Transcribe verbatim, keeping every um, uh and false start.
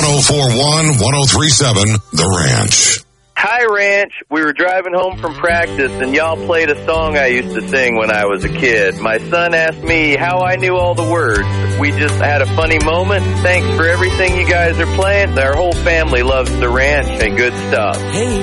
oh four one, one oh three seven, The Ranch. Hi, Ranch. We were driving home from practice, and y'all played a song I used to sing when I was a kid. My son asked me how I knew all the words. We just had a funny moment. Thanks for everything you guys are playing. Our whole family loves The Ranch and good stuff. Hey.